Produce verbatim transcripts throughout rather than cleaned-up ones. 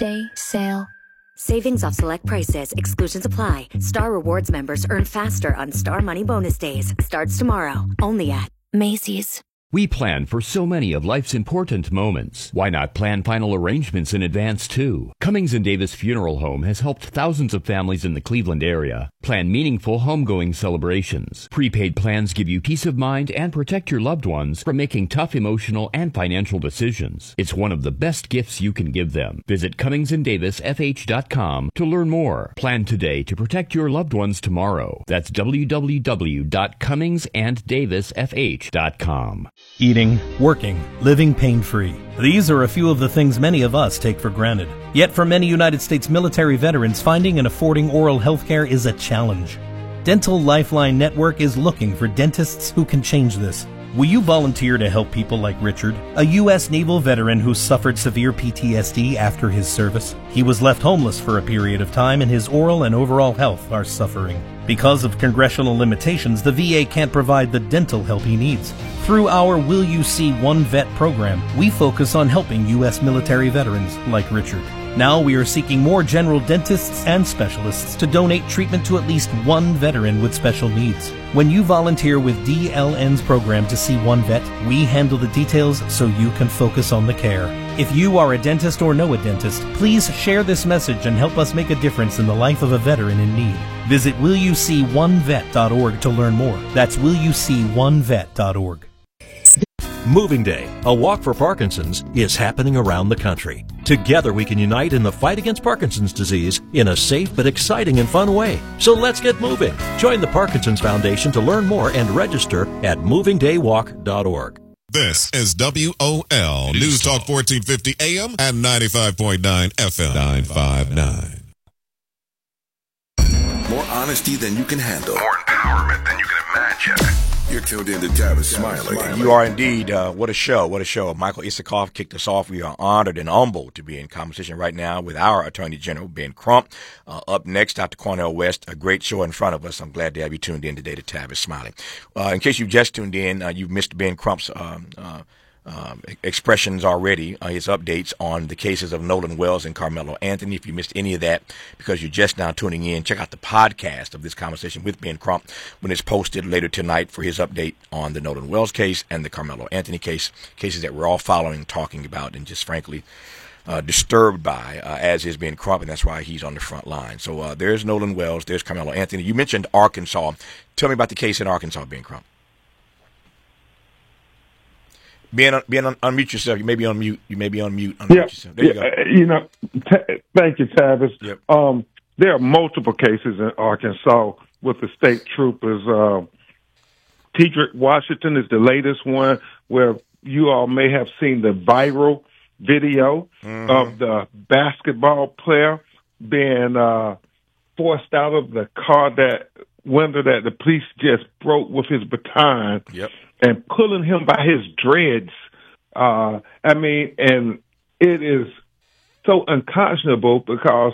Day sale. Savings off select prices. Exclusions apply. Star Rewards members earn faster on Star Money Bonus Days. Starts tomorrow. Only at Macy's. We plan for so many of life's important moments. Why not plan final arrangements in advance, too? Cummings and Davis Funeral Home has helped thousands of families in the Cleveland area plan meaningful homegoing celebrations. Prepaid plans give you peace of mind and protect your loved ones from making tough emotional and financial decisions. It's one of the best gifts you can give them. Visit Cummings and Davis F H dot com to learn more. Plan today to protect your loved ones tomorrow. That's w w w dot cummings and davis f h dot com. Eating, working, living pain-free. These are a few of the things many of us take for granted. Yet for many United States military veterans, finding and affording oral health care is a challenge. Dental Lifeline Network is looking for dentists who can change this. Will you volunteer to help people like Richard, a U S Naval veteran who suffered severe P T S D after his service? He was left homeless for a period of time and his oral and overall health are suffering. Because of congressional limitations, the V A can't provide the dental help he needs. Through our Will You See One Vet program, we focus on helping U S military veterans like Richard. Now we are seeking more general dentists and specialists to donate treatment to at least one veteran with special needs. When you volunteer with D L N's program to see one vet, we handle the details so you can focus on the care. If you are a dentist or know a dentist, please share this message and help us make a difference in the life of a veteran in need. Visit will you see one vet dot org to learn more. That's will you see one vet dot org. Moving Day, a walk for Parkinson's, is happening around the country. Together we can unite in the fight against Parkinson's disease in a safe but exciting and fun way. So let's get moving. Join the Parkinson's Foundation to learn more and register at moving day walk dot org. This is W O L News Talk fourteen fifty A M and ninety-five point nine F M. nine five nine. More honesty than you can handle. More empowerment than you can imagine. You're tuned in to Tavis Smiley. You are indeed. Uh, what a show. What a show. Michael Isikoff kicked us off. We are honored and humbled to be in conversation right now with our Attorney General, Ben Crump. Uh, up next, Doctor Cornel West. A great show in front of us. I'm glad to have you tuned in today to Tavis Smiley. Uh, in case you've just tuned in, uh, you've missed Ben Crump's um, uh, Um, expressions already, uh, his updates on the cases of Nolan Wells and Carmelo Anthony. If you missed any of that because you're just now tuning in, check out the podcast of this conversation with Ben Crump when it's posted later tonight for his update on the Nolan Wells case and the Carmelo Anthony case, cases that we're all following, talking about, and just frankly uh, disturbed by, uh, as is Ben Crump, and that's why he's on the front line. So uh, there's Nolan Wells, there's Carmelo Anthony. You mentioned Arkansas. Tell me about the case in Arkansas, Ben Crump. Being, being un, unmute yourself. You may be on mute. You may be on mute. Unmute yeah, yourself. There yeah, you go. You know, t- thank you, Tavis. Yep. Um, there are multiple cases in Arkansas with the state troopers. Uh, Tedrick Washington is the latest one where you all may have seen the viral video mm-hmm. of the basketball player being uh, forced out of the car that window that the police just broke with his baton. Yep. And pulling him by his dreads. Uh, I mean, and it is so unconscionable because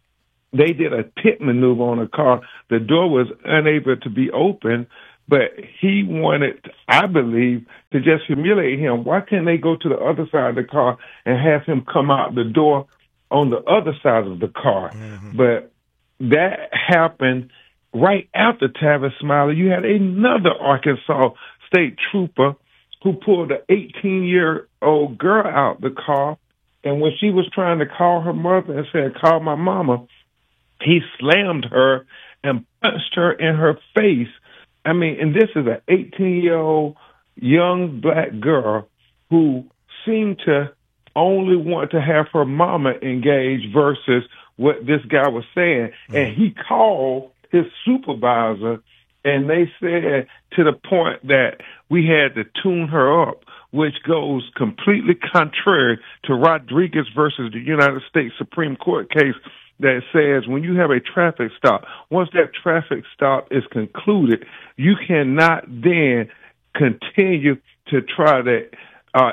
they did a pit maneuver on a car. The door was unable to be opened, but he wanted, I believe, to just humiliate him. Why can't they go to the other side of the car and have him come out the door on the other side of the car? Mm-hmm. But that happened right after Tavis Smiley. You had another Arkansas state trooper who pulled an eighteen-year-old girl out the car, and when she was trying to call her mother and said, call my mama, he slammed her and punched her in her face. I mean, and this is an eighteen-year-old young black girl who seemed to only want to have her mama engaged versus what this guy was saying. Mm-hmm. And he called his supervisor, and they said to the point that we had to tune her up, which goes completely contrary to Rodriguez versus the United States Supreme Court case that says when you have a traffic stop, once that traffic stop is concluded, you cannot then continue to try to uh,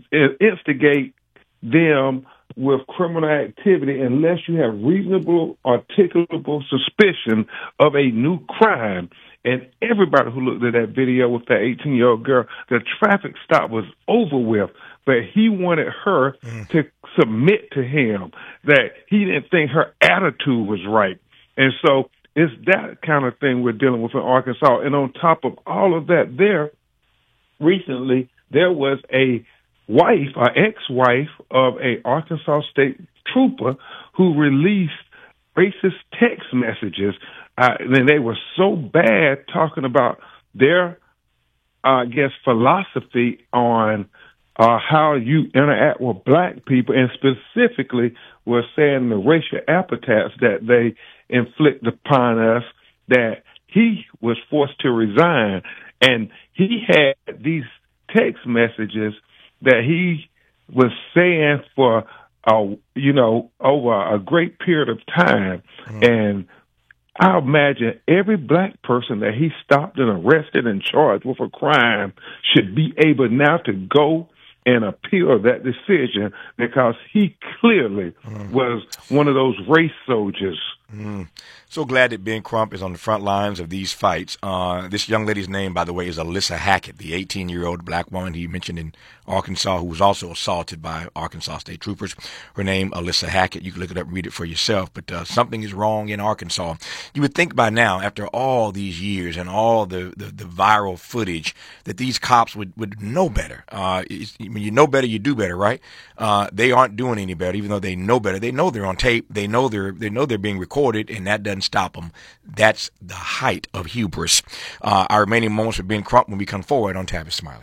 instigate them with criminal activity unless you have reasonable, articulable suspicion of a new crime. And everybody who looked at that video with that eighteen-year-old girl, the traffic stop was over with. but he wanted her mm. to submit to him, that he didn't think her attitude was right. And so it's that kind of thing we're dealing with in Arkansas. And on top of all of that, there, recently, there was a wife, an ex-wife of a Arkansas State trooper who released racist text messages. Uh, and they were so bad, talking about their, uh, I guess, philosophy on uh, how you interact with black people, and specifically were saying the racial epithets that they inflict upon us, that he was forced to resign. And he had these text messages that he was saying for, uh, you know, over a great period of time. Mm-hmm. And I imagine every black person that he stopped and arrested and charged with a crime should be able now to go and appeal that decision, because he clearly mm. was one of those race soldiers. Mm. So glad that Ben Crump is on the front lines of these fights. Uh, this young lady's name, by the way, is Alyssa Hackett, the eighteen-year-old black woman he mentioned in Arkansas who was also assaulted by Arkansas State troopers. Her name, Alyssa Hackett. You can look it up and read it for yourself. But uh, something is wrong in Arkansas. You would think by now, after all these years and all the, the, the viral footage, that these cops would, would know better. Uh, when you know better, you do better, right? Uh, they aren't doing any better, even though they know better. They know they're on tape. They know they're they know they're being recorded, and that doesn't stop them. That's the height of hubris. Uh, our remaining moments with Ben Crump when we come forward on Tavis Smiley.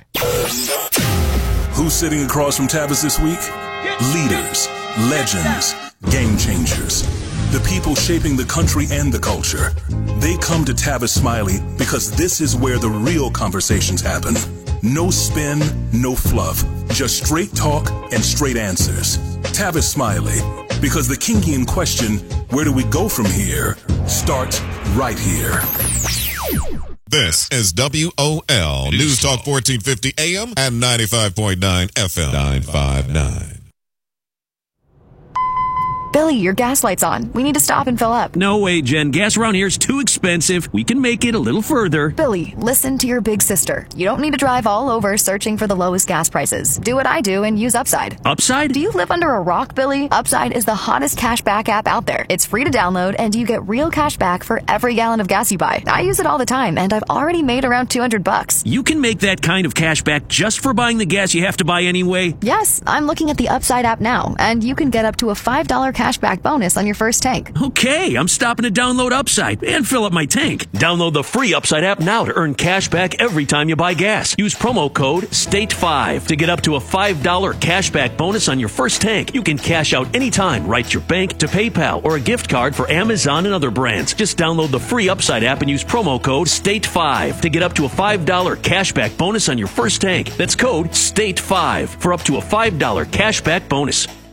Who's sitting across from Tavis this week? Leaders, legends, game changers. The people shaping the country and the culture. They come to Tavis Smiley because this is where the real conversations happen. No spin, no fluff. Just straight talk and straight answers. Tavis Smiley. Because the Kingian question, where do we go from here, starts right here. This is W O L News Talk fourteen fifty A M and ninety-five point nine F M. nine five nine. Billy, your gas light's on. We need to stop and fill up. No way, Jen. Gas around here is too expensive. We can make it a little further. Billy, listen to your big sister. You don't need to drive all over searching for the lowest gas prices. Do what I do and use Upside. Upside? Do you live under a rock, Billy? Upside is the hottest cashback app out there. It's free to download, and you get real cash back for every gallon of gas you buy. I use it all the time, and I've already made around two hundred bucks. You can make that kind of cash back just for buying the gas you have to buy anyway? Yes, I'm looking at the Upside app now, and you can get up to a five dollars cashback bonus on your first tank. Okay, I'm stopping to download Upside and fill up my tank. Download the free Upside app now to earn cash back every time you buy gas. Use promo code state five to get up to a five dollars cashback bonus on your first tank. You can cash out anytime right to your bank, to PayPal, or a gift card for Amazon and other brands. Just download the free Upside app and use promo code state five to get up to a five dollars cashback bonus on your first tank. That's code state five for up to a five dollars cashback bonus.